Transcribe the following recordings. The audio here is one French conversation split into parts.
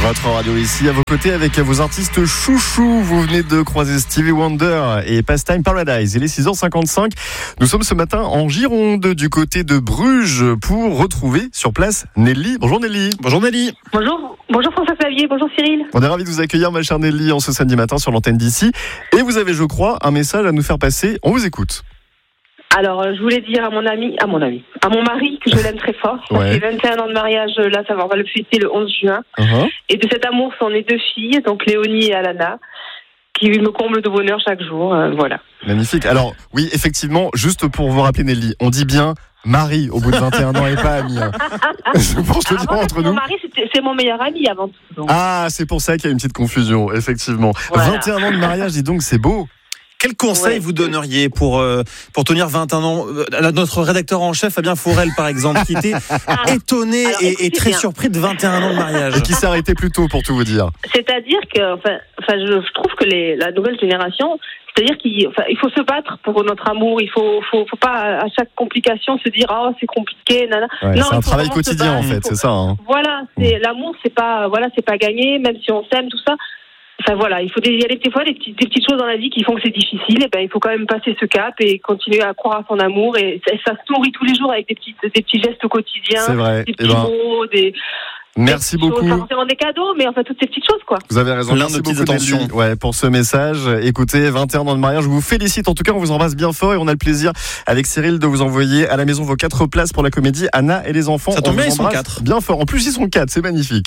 Votre radio ici, à vos côtés avec vos artistes chouchous. Vous venez de croiser Stevie Wonder et Pastime Paradise. Il est 6h55. Nous sommes ce matin en Gironde, du côté de Bruges, pour retrouver sur place Nelly. Bonjour Nelly. Bonjour Nelly. Bonjour François-Xavier, bonjour Cyril. On est ravis de vous accueillir, ma chère Nelly, en ce samedi matin sur l'antenne d'ici. Et vous avez, je crois, un message à nous faire passer. On vous écoute. Alors, je voulais dire à mon mari que je l'aime très fort. Ça fait 21 ans de mariage, là, on va le fêter le 11 juin. Et de cet amour sont nées 2 filles, donc Léonie et Alana, qui me comblent de bonheur chaque jour. Voilà. Magnifique. Alors, oui, effectivement, juste pour vous rappeler Nelly, on dit bien mari au bout de 21 ans et pas ami. Je pense que le dire entre nous. Mon mari, c'est mon meilleur ami avant tout. Donc. Ah, c'est pour ça qu'il y a une petite confusion, effectivement. Voilà. 21 ans de mariage, dis donc, c'est beau. Quel conseil vous donneriez pour tenir 21 ans? Notre rédacteur en chef, Fabien Fourel, par exemple, qui était étonné et très surpris de 21 ans de mariage. Et qui s'est arrêté plus tôt, pour tout vous dire. C'est-à-dire que, je trouve que la nouvelle génération, c'est-à-dire qu'il faut se battre pour notre amour. Il faut pas à chaque complication se dire c'est compliqué. Nana. Ouais, non, c'est un travail quotidien en fait, c'est ça. Hein. Voilà, l'amour, c'est pas gagné, même si on s'aime, tout ça. Enfin voilà, il y a des fois des petites choses dans la vie qui font que c'est difficile. Et ben il faut quand même passer ce cap et continuer à croire à son amour. Et ça se nourrit tous les jours avec des petits gestes au quotidien, c'est vrai. Des petits mots, Merci beaucoup. Pas forcément des cadeaux, mais enfin toutes ces petites choses, quoi. Vous avez raison. Plein de petites attentions. Pour ce message. Écoutez, 21 ans de mariage, je vous félicite. En tout cas, on vous embrasse bien fort et on a le plaisir avec Cyril de vous envoyer à la maison vos 4 places pour la comédie Anna et les enfants. Ça tombe bien, ils sont 4. Bien fort. En plus, ils sont 4. C'est magnifique.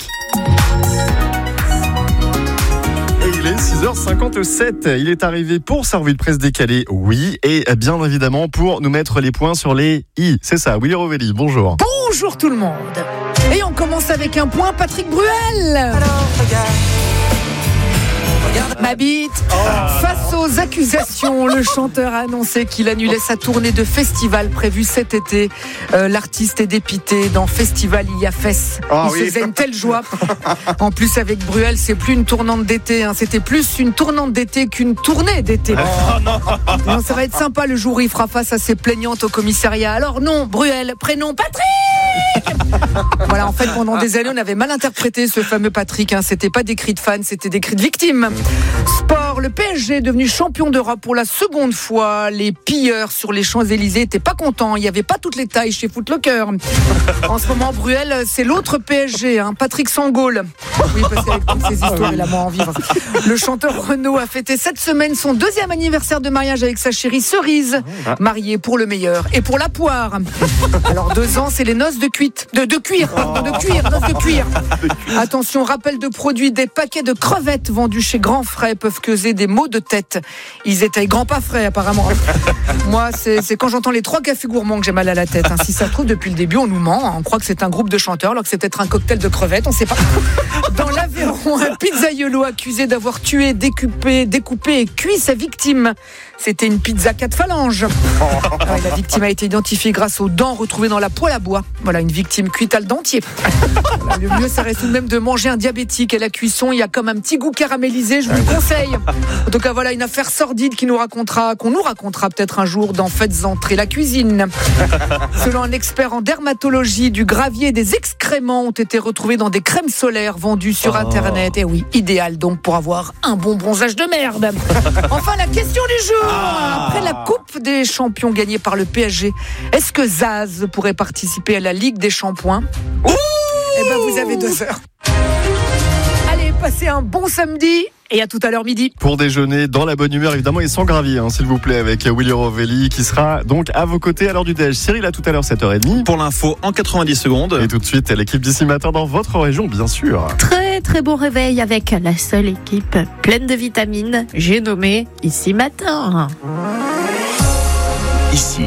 Il est 6h57, il est arrivé pour sa revue de presse décalée, oui, et bien évidemment pour nous mettre les points sur les i. C'est ça, Willy Rovelli, bonjour. Bonjour tout le monde. Et on commence avec un point, Patrick Bruel. Ma bite. Face aux accusations, le chanteur a annoncé qu'il annulait sa tournée de festival prévue cet été. L'artiste est dépité. Dans Festival, il y a Fess. Il se faisait une telle joie. En plus, avec Bruel, c'est plus une tournante d'été. C'était plus une tournante d'été qu'une tournée d'été. Non, ça va être sympa le jour où il fera face à ses plaignantes au commissariat. Alors non, Bruel, prénom Patrick. Voilà, en fait, pendant des années, on avait mal interprété ce fameux Patrick. C'était pas des cris de fans, c'était des cris de victimes. Sport, le PSG est devenu champion d'Europe pour la seconde fois. Les pilleurs sur les Champs-Élysées n'étaient pas contents. Il n'y avait pas toutes les tailles chez Foot Locker. En ce moment, Bruel, c'est l'autre PSG, Patrick Sangaule. Oui, parce qu'avec toutes ces histoires, il a moins envie. Le chanteur Renaud a fêté cette semaine son 2e anniversaire de mariage avec sa chérie Cerise, mariée pour le meilleur et pour la poire. Alors 2 ans, c'est les noces de cuir. Attention, rappel de produit, des paquets de crevettes vendus chez Grand Frais peuvent causer des maux de tête. Ils étaient grands pas frais apparemment. Moi, c'est quand j'entends les 3 cafés gourmands que j'ai mal à la tête. Si ça se trouve, depuis le début, on nous ment. On croit que c'est un groupe de chanteurs, alors que c'est peut-être un cocktail de crevettes, on sait pas. Dans l'Aveyron, un pizzaiolo accusé d'avoir tué, découpé et cuit sa victime. C'était une pizza 4 phalanges. La victime a été identifiée grâce aux dents retrouvées dans la poêle à bois. Voilà, une victime cuite à le dentier. Le mieux, ça reste tout de même de manger un diabétique. À la cuisson, il y a comme un petit goût caramélisé, je vous le conseille. En tout cas, voilà une affaire sordide qu'on nous racontera peut-être un jour dans Faites entrer la cuisine. Selon un expert en dermatologie, du gravier et des excréments ont été retrouvés dans des crèmes solaires vendues sur Internet. Et oui, idéal donc pour avoir un bon bronzage de merde. Enfin, la question du jour. Après la Coupe des Champions gagnée par le PSG, est-ce que Zaz pourrait participer à la Ligue des Shampoings? Vous avez 2 heures. Allez, passez un bon samedi et à tout à l'heure midi. Pour déjeuner dans la bonne humeur, évidemment, et sans gravier, s'il vous plaît, avec Willy Rovelli qui sera donc à vos côtés à l'heure du déj. Cyril, à tout à l'heure, 7h30. Pour l'info, en 90 secondes. Et tout de suite, l'équipe d'ici matin dans votre région, bien sûr. Très très bon réveil avec la seule équipe pleine de vitamines. J'ai nommé Ici Matin. Ici.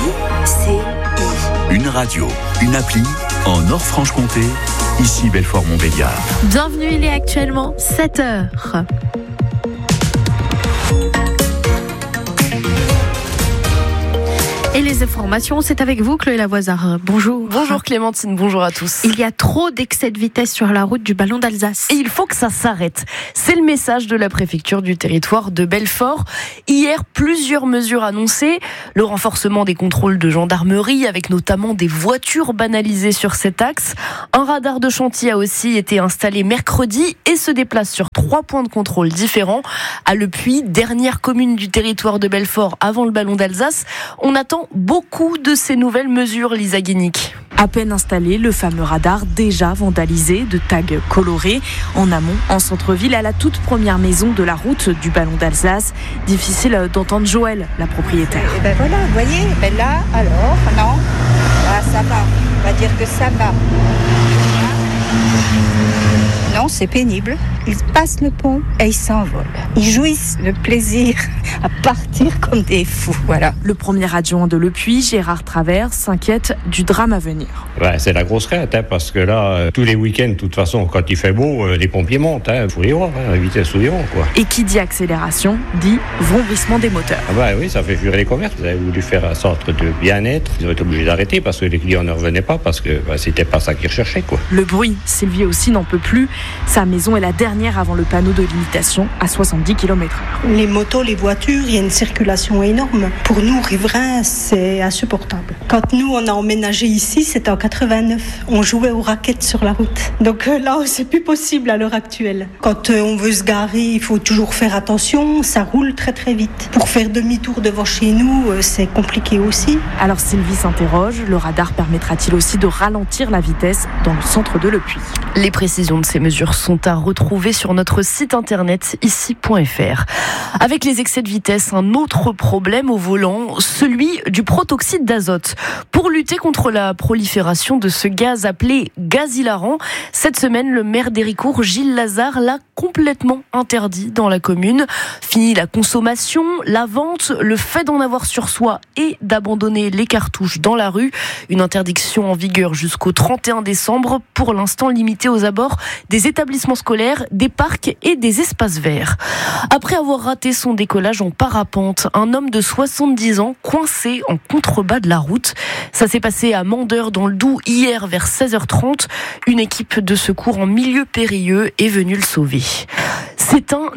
Une radio, une appli en Nord-Franche-Comté. Ici Belfort-Montbéliard. Bienvenue, il est actuellement 7h. Et les informations, c'est avec vous, Chloé Lavoisard. Bonjour. Bonjour Clémentine, bonjour à tous. Il y a trop d'excès de vitesse sur la route du Ballon d'Alsace. Et il faut que ça s'arrête. C'est le message de la préfecture du territoire de Belfort. Hier, plusieurs mesures annoncées. Le renforcement des contrôles de gendarmerie, avec notamment des voitures banalisées sur cet axe. Un radar de chantier a aussi été installé mercredi et se déplace sur 3 points de contrôle différents. À Le Puy, dernière commune du territoire de Belfort avant le Ballon d'Alsace, on attend beaucoup de ces nouvelles mesures, Lisa Guinic. À peine installé, le fameux radar déjà vandalisé de tags colorés. En amont, en centre-ville, à la toute première maison de la route du Ballon d'Alsace. Difficile d'entendre Joël, la propriétaire. Et ben voilà, vous voyez, ben là, alors, non, là, ça va. On va dire que ça va. Non, c'est pénible. Ils passent le pont et ils s'envolent. Ils jouissent le plaisir à partir comme des fous. Voilà. Le premier adjoint de Le Puy, Gérard Travers, s'inquiète du drame à venir. C'est la grosse crainte, parce que là, tous les week-ends, de toute façon, quand il fait beau, les pompiers montent. Faut les voir, à vitesse où ils vont, quoi. Et qui dit accélération, dit vrombrissement des moteurs. Oui, ça fait fuir les commerces. Vous avez voulu faire un centre de bien-être. Ils ont été obligés d'arrêter parce que les clients ne revenaient pas, parce que c'était pas ça qu'ils recherchaient, quoi. Le bruit, Sylvie aussi n'en peut plus. Sa maison est la dernière avant le panneau de limitation à 70 km/h. Les motos, les voitures, il y a une circulation énorme. Pour nous, riverains, c'est insupportable. Quand nous, on a emménagé ici, c'était en 89. On jouait aux raquettes sur la route. Donc là, c'est plus possible à l'heure actuelle. Quand on veut se garer, il faut toujours faire attention. Ça roule très très vite. Pour faire demi-tour devant chez nous, c'est compliqué aussi. Alors Sylvie s'interroge, le radar permettra-t-il aussi de ralentir la vitesse dans le centre de Le Puy ? Les précisions de ces mesures sont à retrouver sur notre site internet ici.fr. Avec les excès de vitesse, un autre problème au volant, celui du protoxyde d'azote. Pour lutter contre la prolifération de ce gaz appelé gaz hilarant, cette semaine, le maire d'Héricourt, Gilles Lazare, l'a complètement interdit dans la commune. Fini la consommation, la vente, le fait d'en avoir sur soi et d'abandonner les cartouches dans la rue. Une interdiction en vigueur jusqu'au 31 décembre, pour l'instant limitée aux abords des établissements scolaires, des parcs et des espaces verts. Après avoir raté son décollage en parapente, un homme de 70 ans coincé en contrebas de la route. Ça s'est passé à Mandeur dans le Doubs hier vers 16h30. Une équipe de secours en milieu périlleux est venue le sauver. C'est un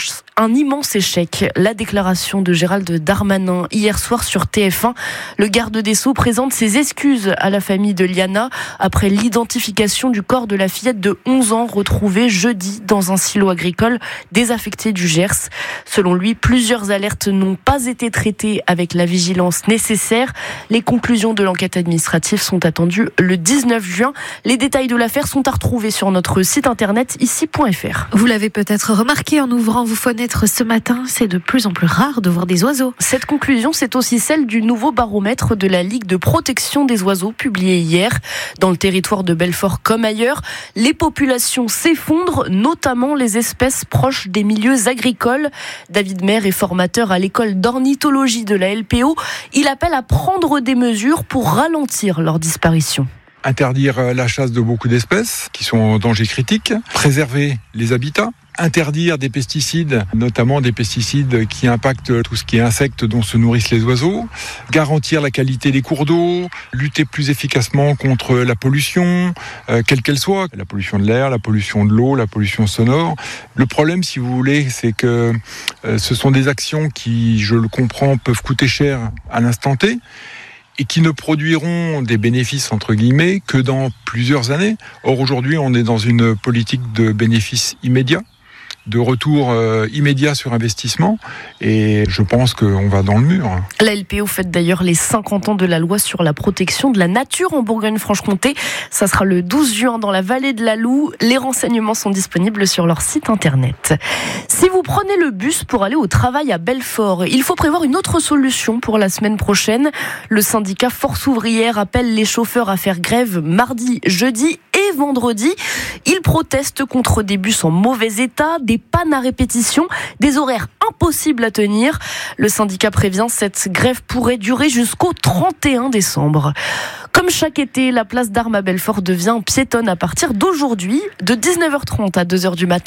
immense échec. La déclaration de Gérald Darmanin hier soir sur TF1. Le garde des Sceaux présente ses excuses à la famille de Liana après l'identification du corps de la fillette de 11 ans retrouvée jeudi dans un silo agricole désaffecté du Gers. Selon lui, plusieurs alertes n'ont pas été traitées avec la vigilance nécessaire. Les conclusions de l'enquête administrative sont attendues le 19 juin. Les détails de l'affaire sont à retrouver sur notre site internet ici.fr. Vous l'avez peut-être remarqué en ouvrant vos fenêtres ce matin, c'est de plus en plus rare de voir des oiseaux. Cette conclusion, c'est aussi celle du nouveau baromètre de la Ligue de protection des oiseaux publié hier. Dans le territoire de Belfort comme ailleurs, les populations s'effondrent, notamment les espèces proches des milieux agricoles. David Maire est formateur à l'école d'ornithologie de la LPO. Il appelle à prendre des mesures pour ralentir leur disparition. Interdire la chasse de beaucoup d'espèces qui sont en danger critique, préserver les habitats, interdire des pesticides, notamment des pesticides qui impactent tout ce qui est insectes dont se nourrissent les oiseaux, garantir la qualité des cours d'eau, lutter plus efficacement contre la pollution, quelle qu'elle soit, la pollution de l'air, la pollution de l'eau, la pollution sonore. Le problème, si vous voulez, c'est que ce sont des actions qui, je le comprends, peuvent coûter cher à l'instant T, et qui ne produiront des bénéfices, entre guillemets, que dans plusieurs années. Or, aujourd'hui, on est dans une politique de bénéfices immédiats, de retour immédiat sur investissement, et je pense qu'on va dans le mur. La LPO fête d'ailleurs les 50 ans de la loi sur la protection de la nature en Bourgogne-Franche-Comté. Ça sera le 12 juin dans la vallée de la Loue. Les renseignements sont disponibles sur leur site internet. Si vous prenez le bus pour aller au travail à Belfort, il faut prévoir une autre solution pour la semaine prochaine. Le syndicat Force Ouvrière appelle les chauffeurs à faire grève mardi, jeudi et vendredi. Ils protestent contre des bus en mauvais état, des pannes à répétition, des horaires impossibles à tenir. Le syndicat prévient, cette grève pourrait durer jusqu'au 31 décembre. Comme chaque été, la place d'Armes à Belfort devient piétonne à partir d'aujourd'hui, de 19h30 à 2h du matin.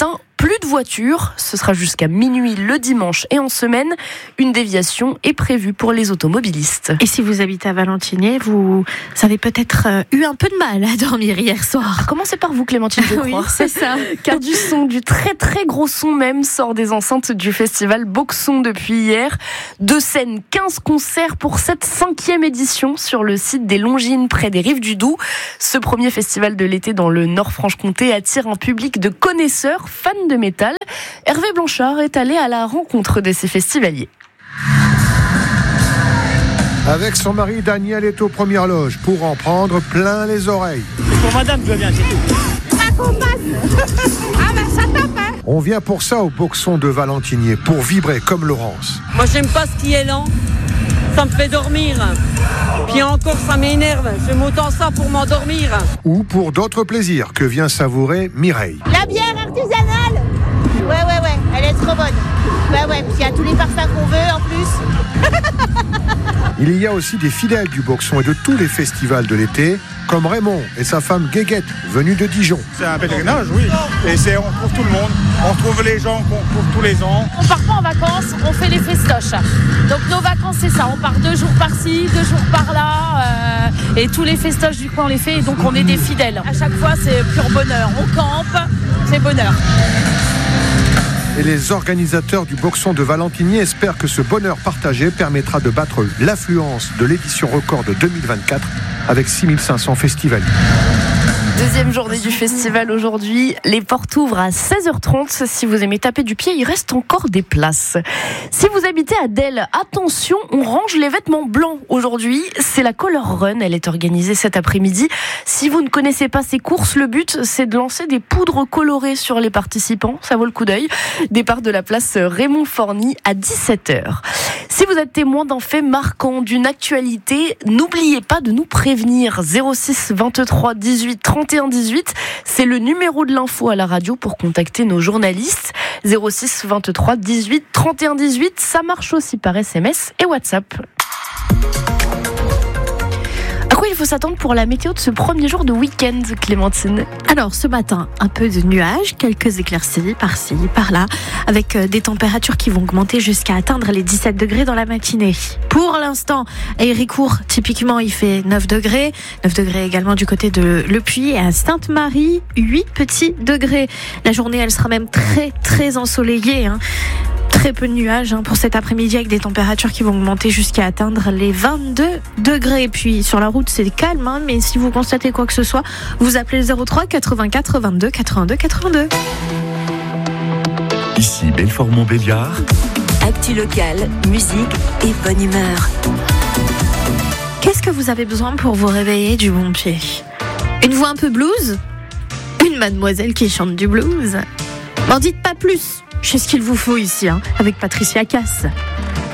plus de voitures. Ce sera jusqu'à minuit le dimanche et en semaine. Une déviation est prévue pour les automobilistes. Et si vous habitez à Valentinier, vous avez peut-être eu un peu de mal à dormir hier soir. Commencez par vous, Clémentine, je crois. Oui, c'est ça. Car du son, du très très gros son même, sort des enceintes du festival Boxon depuis hier. 2 scènes, 15 concerts pour cette 5e édition sur le site des Longines près des Rives du Doubs. Ce premier festival de l'été dans le Nord-Franche-Comté attire un public de connaisseurs, fans de métal. Hervé Blanchard est allé à la rencontre de ces festivaliers. Avec son mari, Daniel est aux premières loges pour en prendre plein les oreilles. C'est pour madame que je viens, c'est tout. Qu'on passe. Ah ben ça tape, hein. On vient pour ça au Boxon de Valentinier, pour vibrer comme Laurence. Moi j'aime pas ce qui est lent, ça me fait dormir. Puis encore ça m'énerve, j'aime autant ça pour m'endormir. Ou pour d'autres plaisirs que vient savourer Mireille. La bière artisanale. Ouais, elle est trop bonne. Ouais, puis il y a tous les parfums qu'on veut en plus. Il y a aussi des fidèles du Boxon et de tous les festivals de l'été, comme Raymond et sa femme Guéguette, venus de Dijon. C'est un pèlerinage, oui. Et on trouve tout le monde. On trouve les gens qu'on trouve tous les ans. On part pas en vacances, on fait les festoches. Donc nos vacances, c'est ça. On part 2 jours par-ci, 2 jours par-là. Et tous les festoches du coin, on les fait. Et donc on est des fidèles. À chaque fois, c'est pur bonheur. On campe, c'est bonheur. Et les organisateurs du Boxon de Valentinier espèrent que ce bonheur partagé permettra de battre l'affluence de l'édition record de 2024 avec 6500 festivaliers. Deuxième journée du festival aujourd'hui. Les portes ouvrent à 16h30. Si vous aimez taper du pied, il reste encore des places. Si vous habitez à Delle, attention, on range les vêtements blancs aujourd'hui. C'est la Color Run. Elle est organisée cet après-midi. Si vous ne connaissez pas ces courses, le but, c'est de lancer des poudres colorées sur les participants. Ça vaut le coup d'œil. Départ de la place Raymond Forny à 17h. Si vous êtes témoin d'un fait marquant, d'une actualité, n'oubliez pas de nous prévenir. 06 23 18 31 18, c'est le numéro de l'info à la radio pour contacter nos journalistes. 06 23 18 31 18, ça marche aussi par SMS et WhatsApp. À quoi il faut s'attendre pour la météo de ce premier jour de week-end, Clémentine? Alors, ce matin, un peu de nuages, quelques éclaircies par-ci, par-là, avec des températures qui vont augmenter jusqu'à atteindre les 17 degrés dans la matinée. Pour l'instant, à Héricourt, typiquement, il fait 9 degrés. 9 degrés également du côté de Le Puy et à Sainte-Marie, 8 petits degrés. La journée, elle sera même très, très ensoleillée, hein. Très peu de nuages pour cet après-midi avec des températures qui vont augmenter jusqu'à atteindre les 22 degrés. Puis sur la route, c'est calme, mais si vous constatez quoi que ce soit, vous appelez le 03 84 22 82 82. Ici Belfort-Montbéliard. Actu locale, musique et bonne humeur. Qu'est-ce que vous avez besoin pour vous réveiller du bon pied? Une voix un peu blues? Une mademoiselle qui chante du blues? M'en dites pas plus. Je sais ce qu'il vous faut ici, avec Patricia Cass.